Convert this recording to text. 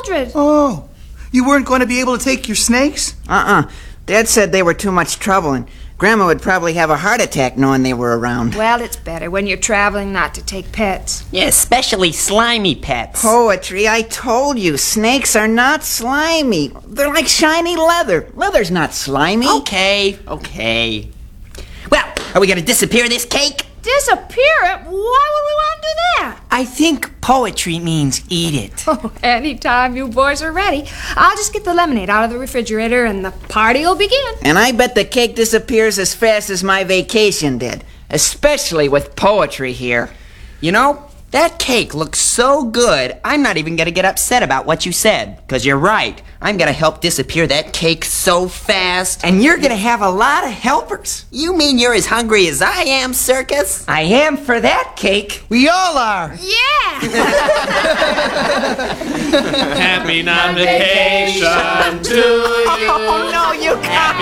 Mildred. Oh, you weren't going to be able to take your snakes? Dad said they were too much trouble, and Grandma would probably have a heart attack knowing they were around. Well, it's better when you're traveling not to take pets. Yeah, especially slimy pets. Poetry, I told you, snakes are not slimy. They're like shiny leather. Leather's not slimy. Okay. Well, are we gonna disappear this cake? Disappear it? Why would we want to do that? I think poetry means eat it. Oh, anytime you boys are ready. I'll just get the lemonade out of the refrigerator and the party will begin. And I bet the cake disappears as fast as my vacation did, especially with poetry here. You know, that cake looks so good, I'm not even gonna get upset about what you said. Because you're right, I'm gonna help disappear that cake so fast. And you're gonna have a lot of helpers. You mean you're as hungry as I am, Circus? I am for that cake. We all are. Yeah! Happy non-vacation to you. Oh, no, you can't.